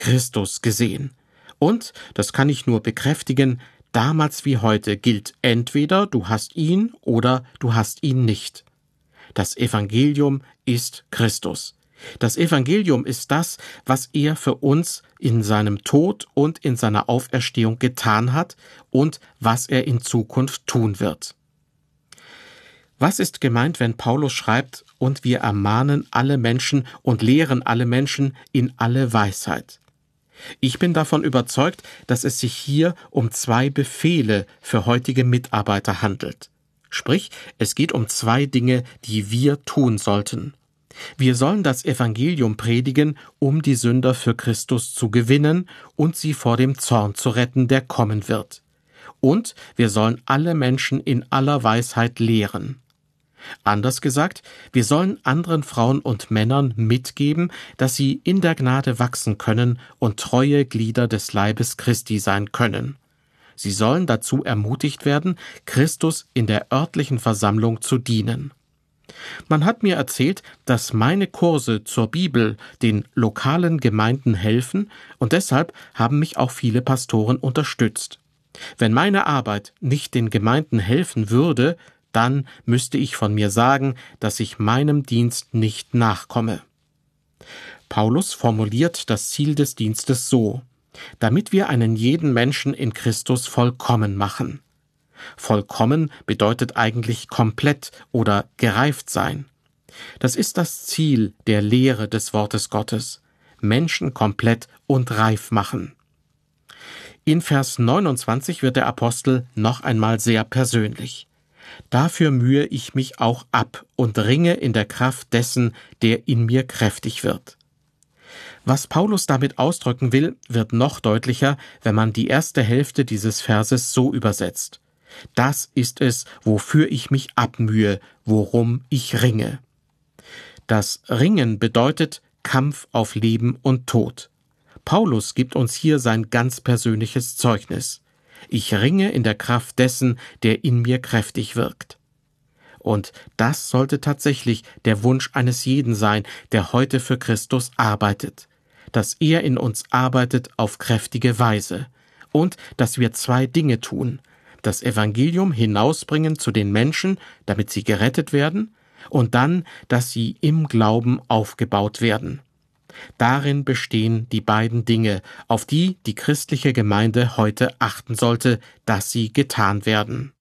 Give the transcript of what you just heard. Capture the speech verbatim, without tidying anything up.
Christus gesehen. Und, das kann ich nur bekräftigen, damals wie heute gilt entweder du hast ihn oder du hast ihn nicht. Das Evangelium ist Christus. Das Evangelium ist das, was er für uns in seinem Tod und in seiner Auferstehung getan hat und was er in Zukunft tun wird. Was ist gemeint, wenn Paulus schreibt, und wir ermahnen alle Menschen und lehren alle Menschen in alle Weisheit? Ich bin davon überzeugt, dass es sich hier um zwei Befehle für heutige Mitarbeiter handelt. Sprich, es geht um zwei Dinge, die wir tun sollten. Wir sollen das Evangelium predigen, um die Sünder für Christus zu gewinnen und sie vor dem Zorn zu retten, der kommen wird. Und wir sollen alle Menschen in aller Weisheit lehren. Anders gesagt, wir sollen anderen Frauen und Männern mitgeben, dass sie in der Gnade wachsen können und treue Glieder des Leibes Christi sein können. Sie sollen dazu ermutigt werden, Christus in der örtlichen Versammlung zu dienen. Man hat mir erzählt, dass meine Kurse zur Bibel den lokalen Gemeinden helfen, und deshalb haben mich auch viele Pastoren unterstützt. Wenn meine Arbeit nicht den Gemeinden helfen würde, dann müsste ich von mir sagen, dass ich meinem Dienst nicht nachkomme. Paulus formuliert das Ziel des Dienstes so: damit wir einen jeden Menschen in Christus vollkommen machen. Vollkommen bedeutet eigentlich komplett oder gereift sein. Das ist das Ziel der Lehre des Wortes Gottes: Menschen komplett und reif machen. In Vers neunundzwanzig wird der Apostel noch einmal sehr persönlich. Dafür mühe ich mich auch ab und ringe in der Kraft dessen, der in mir kräftig wird. Was Paulus damit ausdrücken will, wird noch deutlicher, wenn man die erste Hälfte dieses Verses so übersetzt: Das ist es, wofür ich mich abmühe, worum ich ringe. Das Ringen bedeutet Kampf auf Leben und Tod. Paulus gibt uns hier sein ganz persönliches Zeugnis: Ich ringe in der Kraft dessen, der in mir kräftig wirkt. Und das sollte tatsächlich der Wunsch eines jeden sein, der heute für Christus arbeitet, dass er in uns arbeitet auf kräftige Weise und dass wir zwei Dinge tun: das Evangelium hinausbringen zu den Menschen, damit sie gerettet werden, und dann, dass sie im Glauben aufgebaut werden. Darin bestehen die beiden Dinge, auf die die christliche Gemeinde heute achten sollte, dass sie getan werden.